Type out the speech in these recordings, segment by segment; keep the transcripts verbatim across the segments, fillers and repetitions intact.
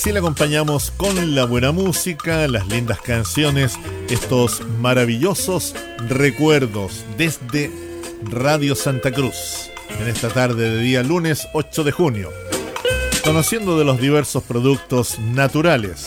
Si le acompañamos con la buena música, las lindas canciones, estos maravillosos recuerdos desde Radio Santa Cruz, en esta tarde de día lunes ocho de junio, conociendo de los diversos productos naturales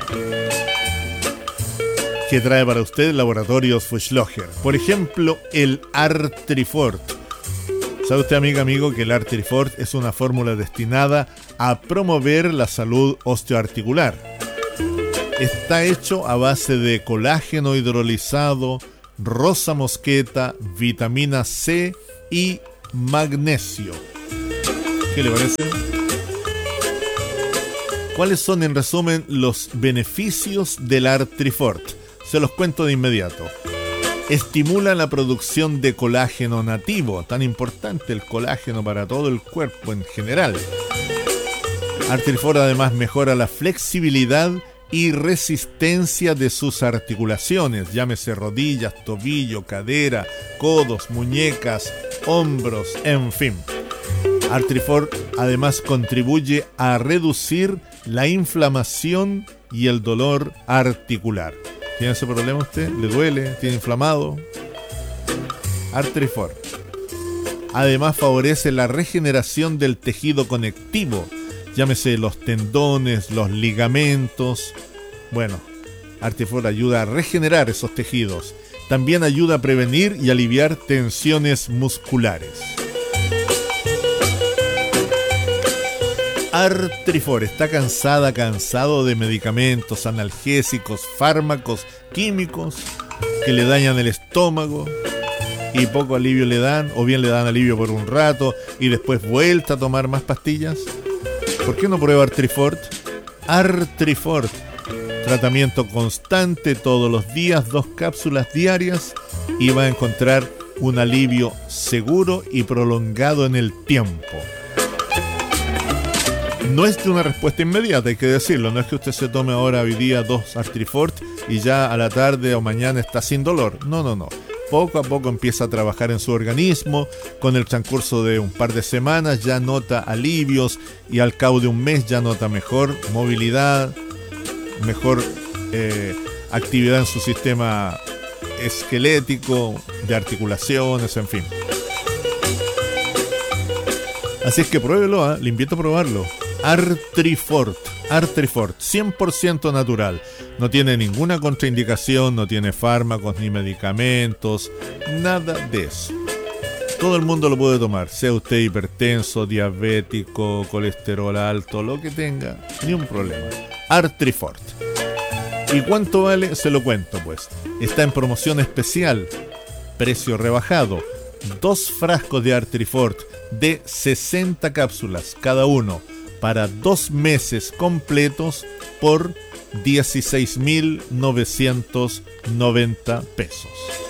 que trae para usted Laboratorios Fuchslocher. Por ejemplo, el Artrifort. ¿Sabe usted, amiga, amigo, que el Artrifort es una fórmula destinada a promover la salud osteoarticular? Está hecho a base de colágeno hidrolizado, rosa mosqueta, vitamina C y magnesio. ¿Qué le parece? ¿Cuáles son, en resumen, los beneficios del Artrifort? Se los cuento de inmediato. Estimula la producción de colágeno nativo, tan importante el colágeno para todo el cuerpo en general. Artrifort además mejora la flexibilidad y resistencia de sus articulaciones, llámese rodillas, tobillo, cadera, codos, muñecas, hombros, en fin. Artrifort además contribuye a reducir la inflamación y el dolor articular. ¿Tiene ese problema usted? ¿Le duele? ¿Tiene inflamado? Artrifort. Además favorece la regeneración del tejido conectivo, llámese los tendones, los ligamentos. Bueno, Artrifort ayuda a regenerar esos tejidos. También ayuda a prevenir y aliviar tensiones musculares. Artrifort está cansada, cansado de medicamentos, analgésicos, fármacos, químicos que le dañan el estómago y poco alivio le dan, o bien le dan alivio por un rato y después vuelta a tomar más pastillas. ¿Por qué no prueba Artrifort? Artrifort, tratamiento constante todos los días, dos cápsulas diarias, y va a encontrar un alivio seguro y prolongado en el tiempo. No es de una respuesta inmediata, hay que decirlo. No es que usted se tome ahora hoy día dos Artrifort y ya a la tarde o mañana está sin dolor. No, no, no. Poco a poco empieza a trabajar en su organismo. Con el transcurso de un par de semanas ya nota alivios y al cabo de un mes ya nota mejor movilidad, mejor eh, actividad en su sistema esquelético, de articulaciones, en fin. Así es que pruébelo, ¿eh? Le invito a probarlo. Artrifort, Artrifort, cien por ciento natural. No tiene ninguna contraindicación, no tiene fármacos ni medicamentos, nada de eso. Todo el mundo lo puede tomar, sea usted hipertenso, diabético, colesterol alto, lo que tenga, ni un problema. Artrifort. ¿Y cuánto vale? Se lo cuento, pues. Está en promoción especial, precio rebajado. Dos frascos de Artrifort de sesenta cápsulas cada uno para dos meses completos por dieciséis mil novecientos noventa pesos.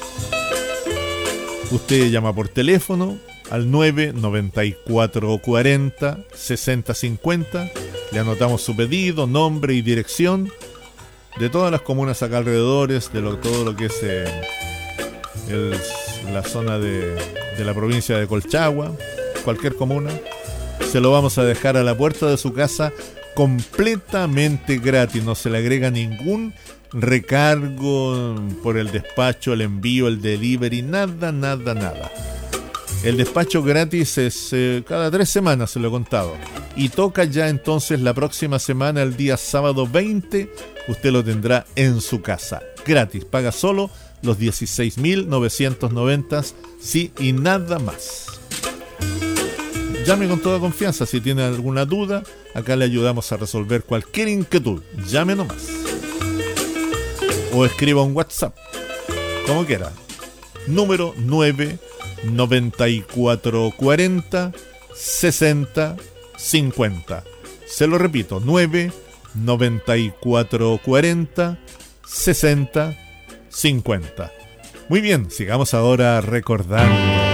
Usted llama por teléfono al nueve nueve cuatro cuarenta sesenta cincuenta. Le anotamos su pedido, nombre y dirección de todas las comunas acá alrededores, de lo, todo lo que es eh, el, la zona de, de la provincia de Colchagua, cualquier comuna. Se lo vamos a dejar a la puerta de su casa completamente gratis. No se le agrega ningún recargo por el despacho, el envío, el delivery, nada, nada, nada. El despacho gratis es eh, cada tres semanas, se lo he contado. Y toca ya entonces la próxima semana, el día sábado veinte, usted lo tendrá en su casa. Gratis, paga solo los dieciséis mil novecientos noventa, sí, y nada más. Llame con toda confianza si tiene alguna duda. Acá le ayudamos a resolver cualquier inquietud. Llame nomás. O escriba un WhatsApp, como quiera. Número nueve nueve cuatro cuarenta sesenta cincuenta. Se lo repito, nueve nueve cuatro cuarenta sesenta cincuenta. Muy bien, sigamos ahora recordando